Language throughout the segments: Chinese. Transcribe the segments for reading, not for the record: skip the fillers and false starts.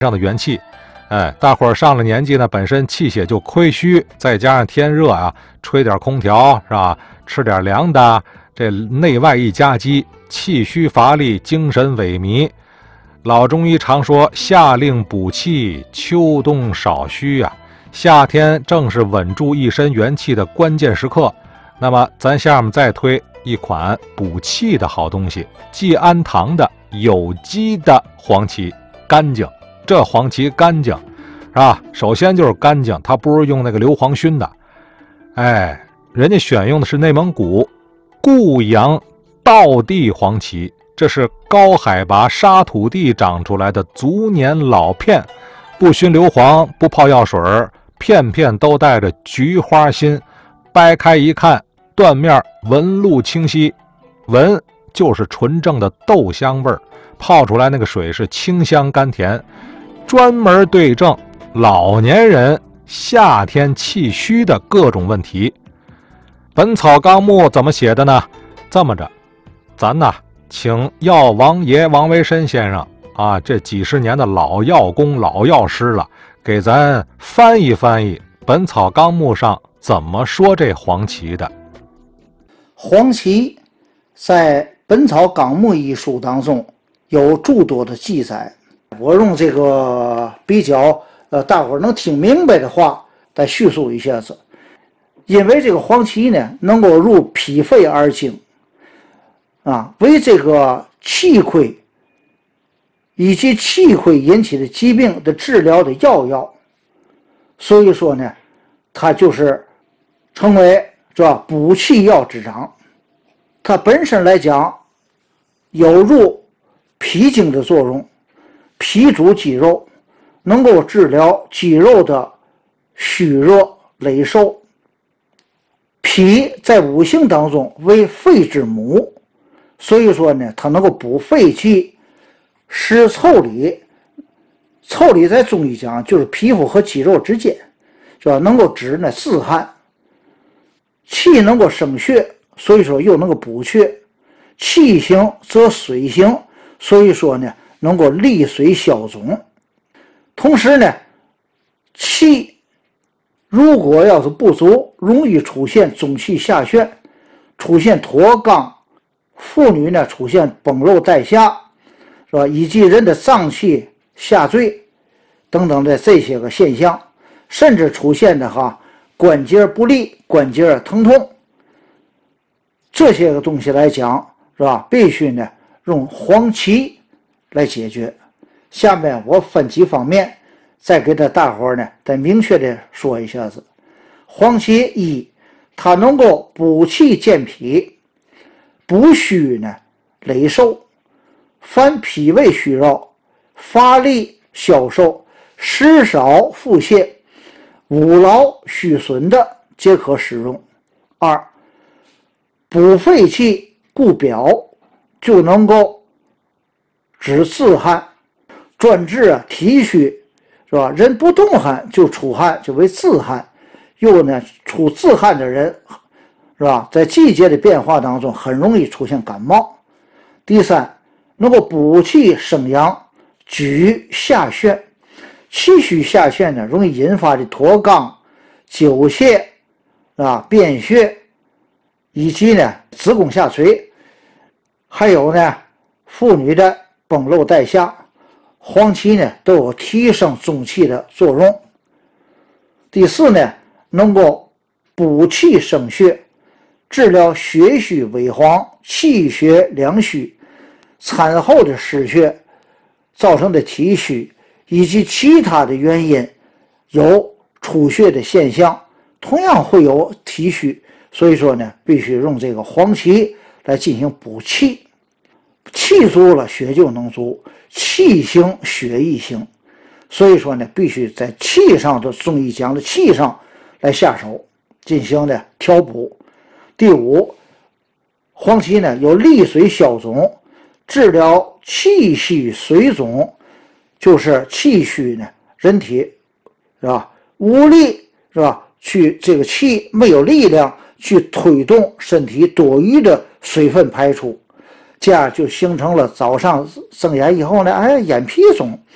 上的元气。大伙儿上了年纪呢，本身气血就亏虚，再加上天热啊，吹点空调是吧？吃点凉的，这内外一夹击，气虚乏力，精神萎靡。老中医常说夏令补气，秋冬少虚啊。夏天正是稳住一身元气的关键时刻。那么咱下面再推一款补气的好东西，季安堂的有机的黄芪，干净。这黄芪干净是吧？首先就是干净，它不是用那个硫磺熏的。人家选用的是内蒙古固阳道地黄芪，这是高海拔沙土地长出来的足年老片，不熏硫磺，不泡药水，片片都带着菊花心，掰开一看，断面纹路清晰，闻就是纯正的豆香味儿，泡出来那个水是清香甘甜，专门对症老年人夏天气虚的各种问题。本草纲目怎么写的呢？这么着，咱呢请药王爷王维申先生啊，这几十年的老药工老药师了，给咱翻译翻译本草纲目上怎么说这黄芪的。 黄芪在本草纲目一书当中有诸多的记载，我用这个比较大伙儿能听明白的话再叙述一下子。因为这个黄芪呢能够入脾肺二经啊，为这个气亏以及气亏引起的疾病的治疗的药，所以说呢它就是成为是吧补气药之长。它本身来讲有入脾经的作用，脾主肌肉，能够治疗肌肉的虚弱累瘦。脾在五行当中为肺之母，所以说呢它能够补肺气，使腠理。腠理在中医讲就是皮肤和肌肉之间，是吧？能够止呢自汗，气能够生血，所以说又能够补血。气行则水行，所以说呢能够利水消肿。同时呢气如果要是不足，容易出现中气下陷，出现脱肛，妇女呢出现崩漏带下，是吧？以及人的脏气下坠等等的这些个现象，甚至出现的关节不利、关节疼痛，这些个东西来讲，是吧？必须呢用黄芪来解决。下面我分几方面再给大伙儿呢再明确的说一下子。黄芪一，它能够补气健脾，补虚呢累瘦，凡脾胃虚弱、乏力消瘦、食少腹泻、五劳虚损的皆可使用。二，补肺气固表，就能够止自汗，专治体虚，是吧？人不动汗就出汗，就为自汗。又呢出自汗的人，是吧？在季节的变化当中很容易出现感冒。第三，能够补气生阳，举下陷。气虚下陷呢，容易引发的脱肛、久泻，是吧？便血，以及呢子宫下垂，还有呢妇女的崩漏带下，黄芪呢都有提升中气的作用。第四呢，能够补气生血，治疗血虚萎黄、气血两虚、产后的失血造成的体虚，以及其他的原因有出血的现象，同样会有体虚，所以说呢必须用这个黄芪来进行补气。气足了血就能足，气行血亦行，所以说呢必须在气上的中医讲的气上来下手进行的调补。第五，黄芪呢有利水消肿，治疗气虚水肿，就是气虚呢人体是吧无力，是吧？去这个气没有力量去推动身体多余的水分排出，这样就形成了早上睁眼以后呢眼皮肿，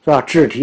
是吧？肢体